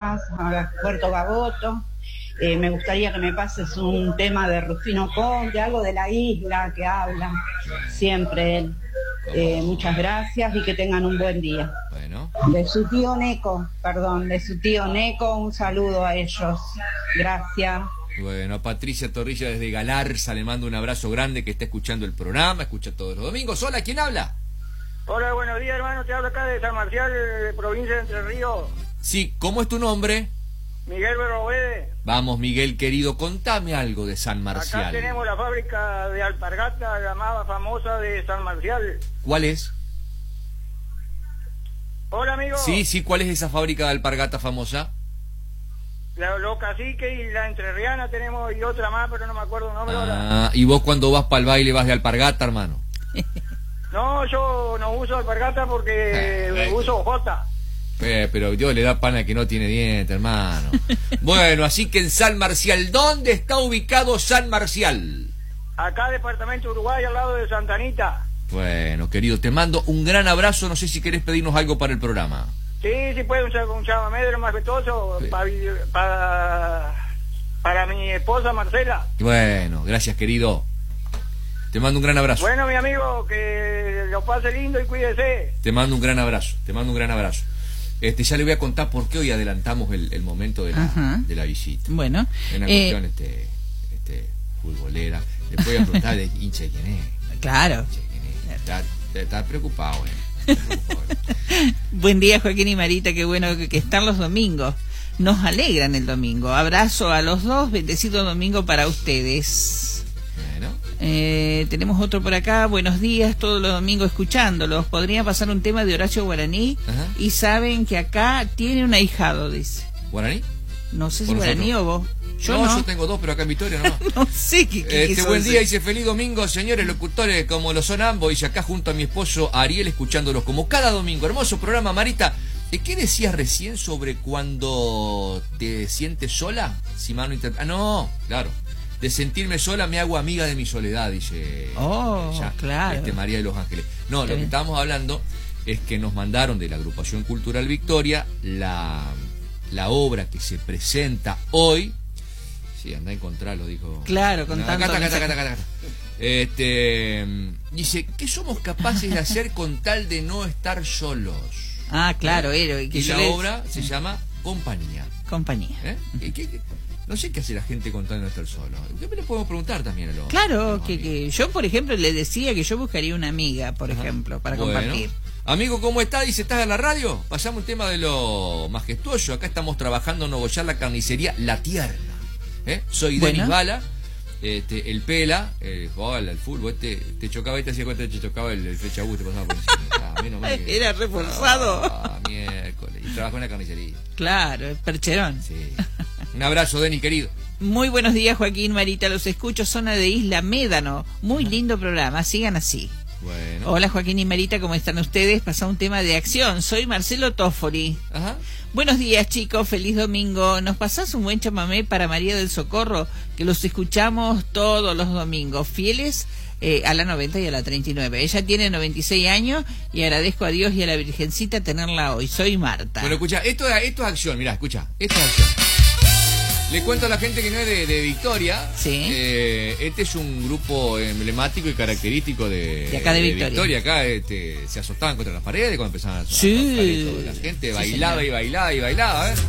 Paz, a Puerto Gaboto. Me gustaría que me pases un tema de Rufino Conde, algo de la isla que habla siempre él. Muchas gracias y que tengan un buen día. Bueno. De su tío Neco, un saludo a ellos. Gracias. Bueno, a Patricia Torrilla desde Galarza le mando un abrazo grande, que está escuchando el programa, escucha todos los domingos. Hola, ¿quién habla? Hola, buenos días, hermano. Te hablo acá de San Marcial, provincia de Entre Ríos. Sí, ¿cómo es tu nombre? Miguel Berrobede. Vamos, Miguel, querido, contame algo de San Marcial. Acá tenemos la fábrica de alpargata, la más famosa de San Marcial. ¿Cuál es? Hola, amigo. Sí, ¿cuál es esa fábrica de alpargata famosa? Los Caciques y la Entrerriana tenemos, y otra más, pero no me acuerdo el nombre ahora. ¿Y vos cuando vas para el baile vas de alpargata, hermano? No, yo no uso alpargata porque uso jota. Pero Dios le da pan al que no tiene diente, hermano. Bueno, así que en San Marcial, ¿dónde está ubicado San Marcial? Acá, departamento Uruguay, al lado de Santa Anita. Bueno, querido, te mando un gran abrazo. No sé si querés pedirnos algo para el programa. Sí, puede, un chamamé de lo más afectuoso sí. para mi esposa Marcela. Bueno, gracias, querido. Te mando un gran abrazo. Bueno, mi amigo, que lo pase lindo y cuídese. Te mando un gran abrazo, ya le voy a contar por qué hoy adelantamos el momento de la visita. Bueno. Es una cuestión futbolera. Le voy a preguntar de hincha quién es. Claro. Está preocupado, Buen día, Joaquín y Marita, qué bueno que están los domingos. Nos alegran el domingo. Abrazo a los dos, bendecido domingo para ustedes. Bueno. Tenemos otro por acá. Buenos días, todos los domingos escuchándolos. Podría pasar un tema de Horacio Guaraní. Y saben que acá tiene un ahijado, dice. ¿Guaraní? No sé si Guaraní o vos. Yo tengo dos, pero acá en Victoria no. No sé qué buen día, dice feliz domingo, señores locutores, como lo son ambos. Dice acá junto a mi esposo Ariel, escuchándolos como cada domingo. Hermoso programa, Marita. ¿Qué decías recién sobre cuando te sientes sola? Si mal no interpreto. Ah, no, claro. De sentirme sola me hago amiga de mi soledad, dice claro. María de los Ángeles. No, lo que estábamos hablando es que nos mandaron de la agrupación cultural Victoria la obra que se presenta hoy. Sí, anda a encontrarlo, dijo. Claro, contando. Acá. Dice, ¿qué somos capaces de hacer con tal de no estar solos? Ah, claro, y la obra se llama Compañía. No sé qué hace la gente con tal de no estar solo. ¿Qué le podemos preguntar también a los Claro, que yo, por ejemplo, le decía que yo buscaría una amiga, por ejemplo, para compartir. Amigo, ¿cómo está? Dice, ¿estás en la radio? Pasamos un tema de lo majestuoso. Acá estamos trabajando en Nogollar, la carnicería La Tierna. Soy Denis Bala, el Pela, jugaba al fútbol, te chocaba y te hacía cuenta que te chocaba el flecha bus, te pasaba por encima. Era reforzado. Miércoles. Y trabajó en la carnicería. Claro, el percherón. Sí. Un abrazo, Denis, querido. Muy buenos días, Joaquín, Marita, los escucho, zona de Isla Médano. Muy lindo programa, sigan así. Bueno. Hola, Joaquín y Marita, ¿cómo están ustedes? Pasa un tema de acción. Soy Marcelo Toffoli. Buenos días, chicos, feliz domingo. ¿Nos pasás un buen chamamé para María del Socorro? Que los escuchamos todos los domingos, fieles a la 90 y a la 39. Ella tiene 96 años y agradezco a Dios y a la Virgencita tenerla hoy. Soy Marta. Bueno, escucha, esto es acción, mirá, escucha, esto es acción. Le cuento a la gente que no es de Victoria. Sí. Este es un grupo emblemático y característico de acá de Victoria. Acá se azostaban contra las paredes cuando empezaban a sí. la gente bailaba y bailaba y bailaba.